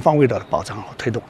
方位的保障和推动。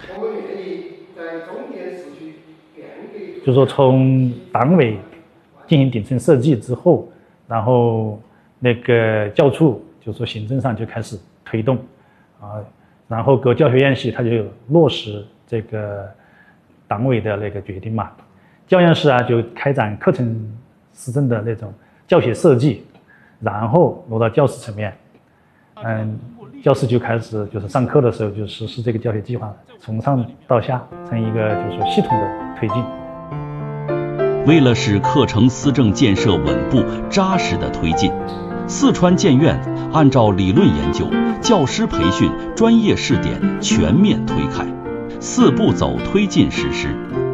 就是说，从党委进行顶层设计之后，然后那个教处就是说行政上就开始推动然后各教学院系它就落实这个党委的那个决定嘛。教研室就开展课程施政的那种教学设计，然后落到教师层面。教师就开始就是上课的时候就实施这个教学计划，从上到下成一个就是说系统的推进。 为了使课程思政建设稳步扎实的推进，四川建院按照理论研究、教师培训、专业试点全面推开4步走推进实施。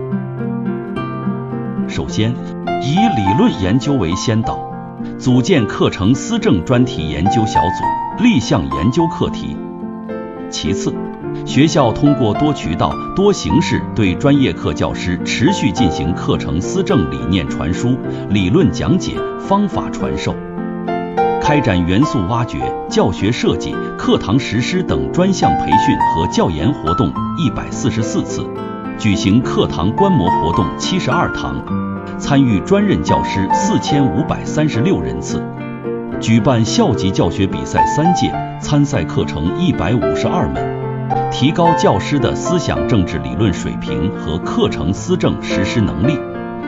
首先，以理论研究为先导，组建课程思政专题研究小组，立项研究课题。其次，学校通过多渠道、多形式对专业课教师持续进行课程思政理念传输、理论讲解、方法传授，开展元素挖掘、教学设计、课堂实施等专项培训和教研活动144次，举行课堂观摩活动72堂，参与专任教师4536人次，举办校级教学比赛3届，参赛课程152门。提高教师的思想政治理论水平和课程思政实施能力。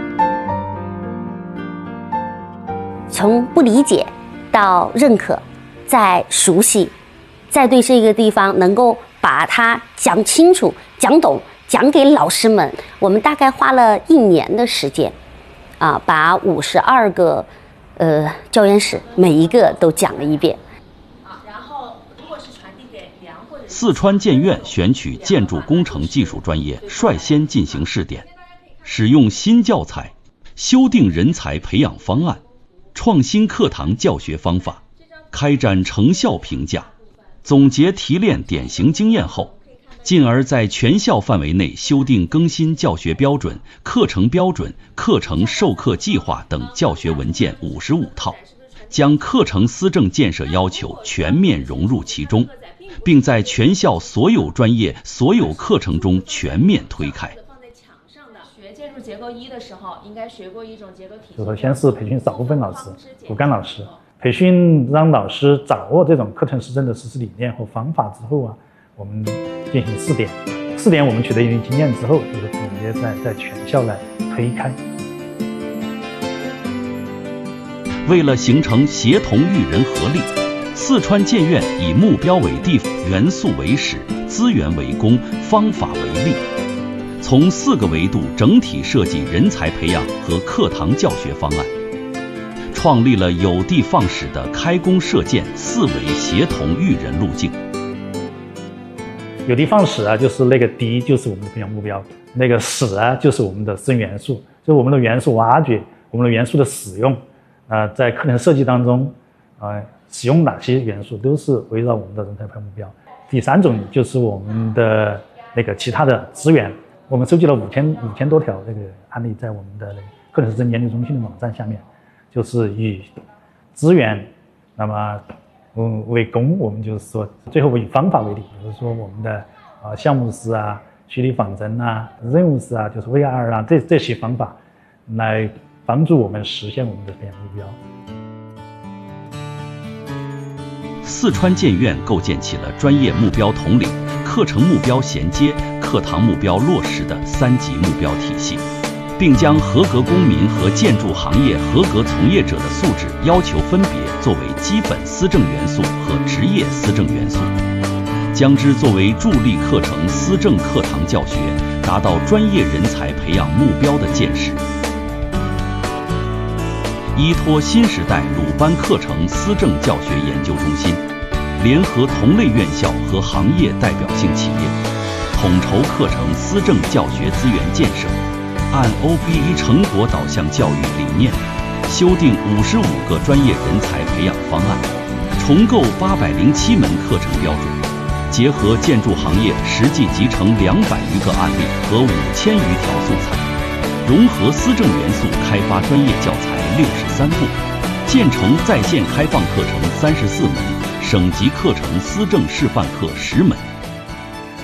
从不理解到认可，再熟悉，再对这个地方能够把它讲清楚、讲懂，讲给老师们。我们大概花了1年的时间，把52个教研室每一个都讲了一遍。 四川建院选取建筑工程技术专业率先进行试点，使用新教材，修订人才培养方案，创新课堂教学方法，开展成效评价，总结提炼典型经验后，进而在全校范围内修订更新教学标准、课程标准、课程授课计划等教学文件55套，将课程思政建设要求全面融入其中，并在全校所有专业、所有课程中全面推开。 学建筑结构1的时候，应该学过一种结构体系。 就是说，先是培训少部分老师、骨干老师，培训让老师掌握这种课程施政的实施理念和方法之后我们进行试点。试点我们取得一定经验之后，就是总结在全校来推开。 为了形成协同育人合力，四川建院以目标为地，元素为始，资源为公，方法为力，从4个维度整体设计人才培养和课堂教学方案，创立了有的放矢的开工射箭4维协同育人路径。 有的放矢就是那个的就是我们的培养目标，那个矢就是我们的生元素，就是我们的元素挖掘，我们的元素的使用在课程设计当中使用哪些元素都是围绕我们的人才培养目标。第3种就是我们的那个其他的资源，我们收集了5000多条这个案例，在我们的课程施政研究中心的网站下面，就是以资源那么为公，我们就是说最后以方法为例，比如说我们的项目式虚拟仿真任务式就是 VR 这些方法来帮助我们实现我们的培养目标。 四川建院构建起了专业目标统领、课程目标衔接、课堂目标落实的3级目标体系，并将合格公民和建筑行业合格从业者的素质要求分别作为基本思政元素和职业思政元素，将之作为助力课程思政课堂教学达到专业人才培养目标的建设。依托新时代鲁班课程思政教学研究中心，联合同类院校和行业代表性企业，统筹课程思政教学资源建设，按 OBE 成果导向教育理念，修订55个专业人才培养方案，重构807门课程标准，结合建筑行业实际集成200余个案例和5000余条素材，融合思政元素开发专业教材63部，建成在线开放课程34门，省级课程思政示范课10门。